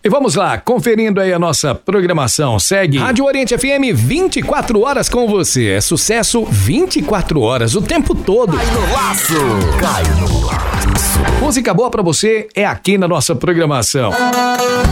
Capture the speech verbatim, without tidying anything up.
E vamos lá, conferindo aí a nossa programação. Segue Rádio Oriente F M, vinte e quatro horas com você. É sucesso vinte e quatro horas, o tempo todo. Cai no laço. Cai no laço. Música boa pra você é aqui na nossa programação.